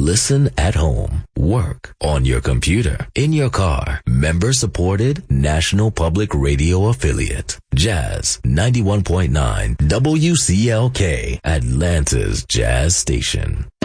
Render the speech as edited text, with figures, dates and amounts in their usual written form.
Listen at home, work, on your computer, in your car. Member-supported National Public Radio affiliate. Jazz 91.9 WCLK, Atlanta's Jazz Station.